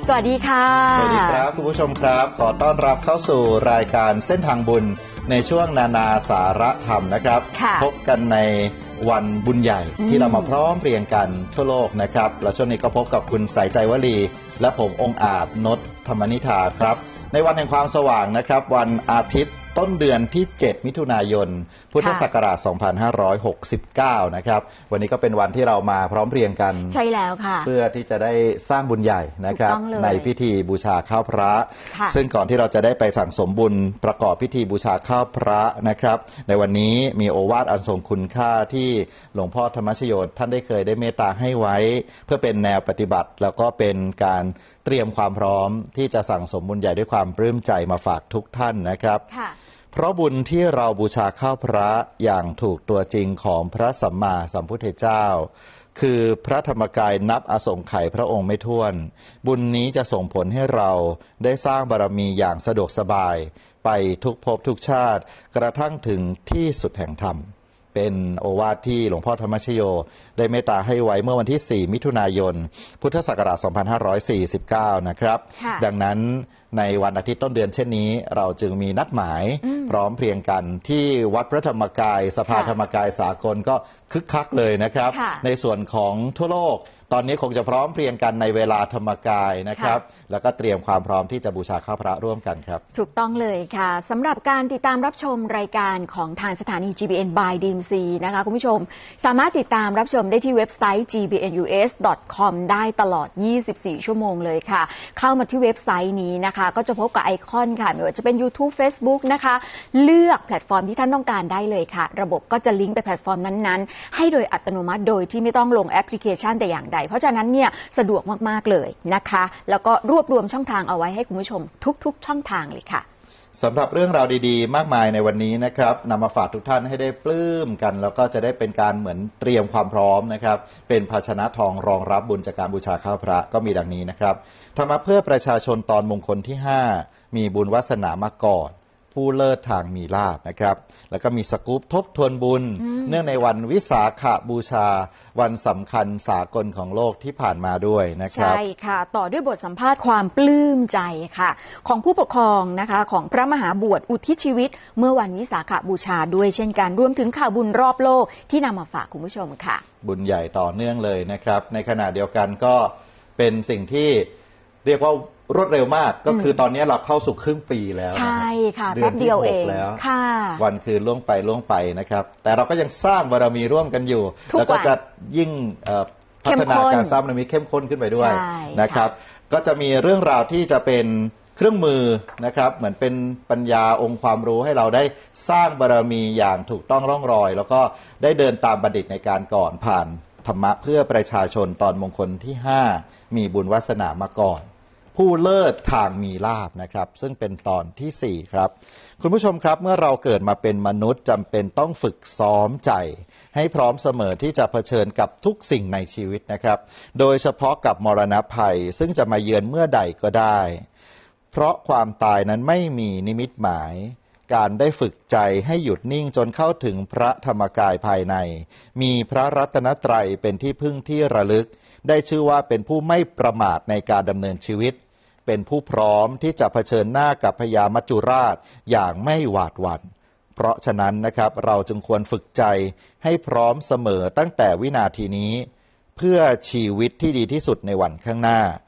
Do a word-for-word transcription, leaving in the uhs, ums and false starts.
สวัสดีค่ะสวัสดีครับคุณผู้ชมครับขอต้อนรับเข้าสู่รายการเส้นทางบุญในช่วงนานาสาระธรรมนะครับพบกันในวันบุญใหญ่ที่เรามาพร้อมเพรียงกันทั่วโลกนะครับและช่วงนี้ก็พบกับคุณสายใจวลีและผมองค์อาจนศธรรมนิธาครับในวันแห่งความสว่างนะครับวันอาทิตย์ต้นเดือนที่เจ็ดมิถุนายนพุทธศักราชสองพันห้าร้อยหกสิบเก้านะครับวันนี้ก็เป็นวันที่เรามาพร้อมเพรียงกันใช่แล้วค่ะเพื่อที่จะได้สร้างบุญใหญ่นะครับในพิธีบูชาข้าวพระซึ่งก่อนที่เราจะได้ไปสั่งสมบุญประกอบพิธีบูชาข้าวพระนะครับในวันนี้มีโอวาทอันทรงคุณค่าที่หลวงพ่อธรรมชโยท่านได้เคยได้เมตตาให้ไว้เพื่อเป็นแนวปฏิบัติแล้วก็เป็นการเตรียมความพร้อมที่จะสั่งสมบุญใหญ่ด้วยความปลื้มใจมาฝากทุกท่านนะครับเพราะบุญที่เราบูชาข้าวพระอย่างถูกตัวจริงของพระสัมมาสัมพุทธเจ้าคือพระธรรมกายนับอสงไขยพระองค์ไม่ถ้วนบุญนี้จะส่งผลให้เราได้สร้างบารมีอย่างสะดวกสบายไปทุกภพทุกชาติกระทั่งถึงที่สุดแห่งธรรมเป็นโอวาทที่หลวงพ่อธรรมชโยได้เมตตาให้ไว้เมื่อวันที่สี่มิถุนายนพุทธศักราชสองพันห้าร้อยสี่สิบเก้านะครับดังนั้นในวันอาทิตย์ต้นเดือนเช่นนี้เราจึงมีนัดหมายพร้อมเพรียงกันที่วัดพระธรรมกายสภาธรรมกายสากลก็คึกคักเลยนะครับในส่วนของทั่วโลกตอนนี้คงจะพร้อมเพรียงกันในเวลาธรรมกายนะครับแล้วก็เตรียมความพร้อมที่จะบูชาข้าวพระร่วมกันครับถูกต้องเลยค่ะสำหรับการติดตามรับชมรายการของทางสถานี จี บี เอ็น by ดี เอ็ม ซี นะคะคุณผู้ชมสามารถติดตามรับชมได้ที่เว็บไซต์ จี บี เอ็น ยู เอส ดอท คอม ได้ตลอดยี่สิบสี่ชั่วโมงเลยค่ะเข้ามาที่เว็บไซต์นี้นะคะก็จะพบกับไอคอนค่ะไม่ว่าจะเป็น YouTube Facebook นะคะเลือกแพลตฟอร์มที่ท่านต้องการได้เลยค่ะระบบก็จะลิงก์ไปแพลตฟอร์มนั้นๆให้โดยอัตโนมัติโดยที่ไม่ต้องลงแอปพลิเคชันแต่อย่างใดเพราะฉะนั้นเนี่ยสะดวกมากๆเลยนะคะแล้วก็รวบรวมช่องทางเอาไว้ให้คุณผู้ชมทุกๆช่องทางเลยค่ะสำหรับเรื่องราวดีๆมากมายในวันนี้นะครับนำมาฝากทุกท่านให้ได้ปลื้มกันแล้วก็จะได้เป็นการเหมือนเตรียมความพร้อมนะครับเป็นภาชนะทองรองรับบุญจากการบูชาข้าวพระก็มีดังนี้นะครับธรรมะเพื่อประชาชนตอนมงคลที่ห้ามีบุญวาสนามาก่อนผู้เลิศทางมีลาภนะครับแล้วก็มีสกู๊ปทบทวนบุญเนื่องในวันวิสาขบูชาวันสำคัญสากลของโลกที่ผ่านมาด้วยนะครับใช่ค่ะต่อด้วยบทสัมภาษณ์ความปลื้มใจค่ะของผู้ปกครองนะคะของพระมหาบวชอุทิศชีวิตเมื่อวันวิสาขบูชาด้วยเช่นกันรวมถึงข่าวบุญรอบโลกที่นำมาฝากคุณผู้ชมค่ะบุญใหญ่ต่อเนื่องเลยนะครับในขณะเดียวกันก็เป็นสิ่งที่เรียกว่ารวดเร็วมากก็คือตอนนี้เราเข้าสู่ครึ่งปีแล้วใช่ค่ะแป๊บเดียวเองแล้ววันคืนล่วงไปล่วงไปนะครับแต่เราก็ยังสร้างบารมีร่วมกันอยู่แล้วก็จะยิ่งพัฒนาการสร้างบารมีเข้มข้นขึ้นไปด้วยนะครับก็จะมีเรื่องราวที่จะเป็นเครื่องมือนะครับเหมือนเป็นปัญญาองค์ความรู้ให้เราได้สร้างบารมีอย่างถูกต้องร่องรอยแล้วก็ได้เดินตามบัณฑิตในการก่อนผ่านธรรมะเพื่อประชาชนตอนมงคลที่ห้ามีบุญวาสนามาก่อนผู้เลิศทางมีลาภนะครับซึ่งเป็นตอนที่สี่ครับคุณผู้ชมครับเมื่อเราเกิดมาเป็นมนุษย์จำเป็นต้องฝึกซ้อมใจให้พร้อมเสมอที่จะเผชิญกับทุกสิ่งในชีวิตนะครับโดยเฉพาะกับมรณภัยซึ่งจะมาเยือนเมื่อใดก็ได้เพราะความตายนั้นไม่มีนิมิตหมายการได้ฝึกใจให้หยุดนิ่งจนเข้าถึงพระธรรมกายภายในมีพระรัตนตรัยเป็นที่พึ่งที่ระลึกได้ชื่อว่าเป็นผู้ไม่ประมาทในการดำเนินชีวิตเป็นผู้พร้อมที่จะเผชิญหน้ากับพญามัจจุราชอย่างไม่หวาดหวั่นเพราะฉะนั้นนะครับเราจึงควรฝึกใจให้พร้อมเสมอตั้งแต่วินาทีนี้เพื่อชีวิตที่ดีที่สุดในวันข้างหน้า